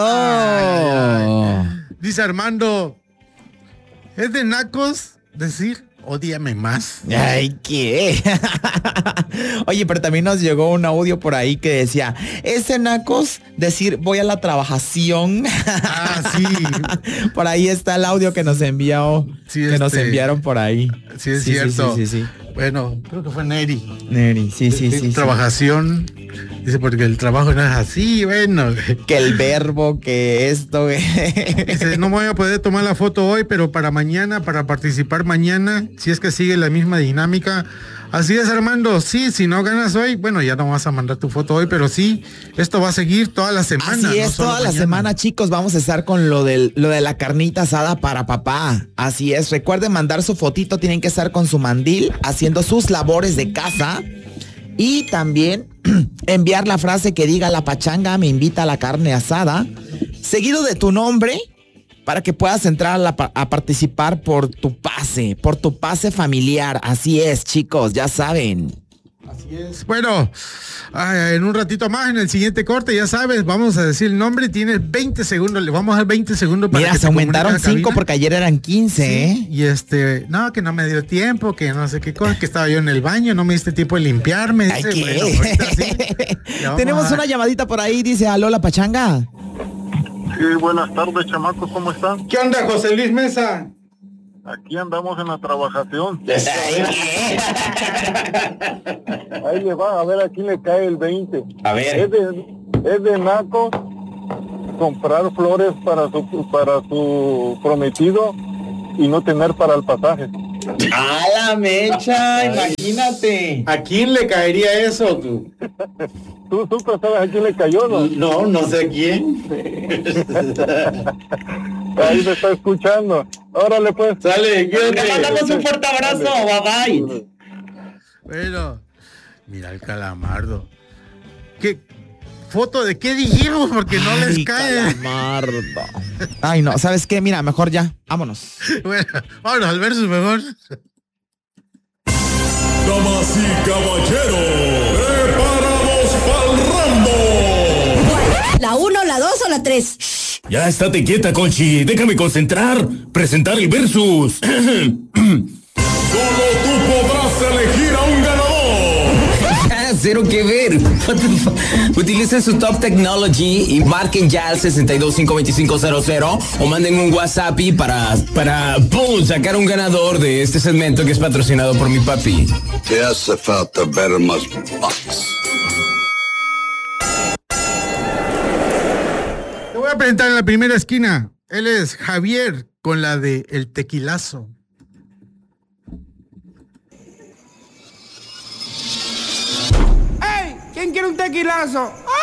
Dice Armando, ¿es de nacos decir ódiame más? Ay, ¿qué? Oye, pero también nos llegó un audio por ahí que decía, ¿es de nacos decir voy a la trabajación? Sí. Por ahí está el audio que nos envió, sí, nos enviaron por ahí. Sí, es cierto. Sí. Bueno, creo que fue Neri. Neri, sí. Trabajación. Dice, porque el trabajo no es así, bueno. Que el verbo, que esto. Dice, no me voy a poder tomar la foto hoy, pero para mañana, para participar mañana, si es que sigue la misma dinámica. Así es, Armando. Sí, si no ganas hoy, bueno, ya no vas a mandar tu foto hoy, pero sí, esto va a seguir toda la semana. Así es, toda la semana, chicos, vamos a estar con lo de la carnita asada para papá. Así es, recuerden mandar su fotito, tienen que estar con su mandil, haciendo sus labores de casa. Y también enviar la frase que diga la pachanga me invita a la carne asada, seguido de tu nombre, para que puedas entrar a participar por tu pase familiar. Así es, chicos, ya saben. Así es. Bueno, en un ratito más, en el siguiente corte, ya sabes, vamos a decir el nombre, tienes 20 segundos, le vamos a dar 20 segundos para. Mira, que se aumentaron 5 porque ayer eran 15, sí, Y no, que no me dio tiempo, que no sé qué cosa, que estaba yo en el baño, no me diste tiempo de limpiarme. Ay, dice, ¿qué? Bueno, sí. Tenemos una llamadita por ahí, dice, aló, la pachanga. Sí, buenas tardes, chamacos, ¿cómo están? ¿Qué onda, José Luis Mesa? Aquí andamos en la trabajación. Ahí le va, a ver a quién le cae el 20. A ver. Es de naco comprar flores para su prometido y no tener para el pasaje. ¡A la mecha! Imagínate. ¿A quién le caería eso, tú? ¿Tú sabes a quién le cayó, no? No sé a quién. Ahí me está escuchando. Órale, pues. Sale, Te mandamos un fuerte abrazo. Bye bye. Bueno, mira el calamardo. ¿Qué foto de qué dijimos? Porque no les cae. Calamardo. Ay, no, ¿sabes qué? Mira, mejor ya. Vámonos. Bueno, vámonos al versus mejor. Damas y caballeros, preparados para el Rambo. ¿La 1, la 2 o la 3? Ya estate quieta, Conchi. Déjame concentrar. Presentar el versus. Solo tú podrás elegir a un ganador. Cero que ver. Utilicen su Top Technology y marquen ya al 6252500 o manden un WhatsApp para ¡pum! Sacar un ganador de este segmento que es patrocinado por mi papi. Te hace falta ver más box. Te voy a presentar en la primera esquina. Él es Javier con la de El Tequilazo. ¿Quién quiere un tequilazo?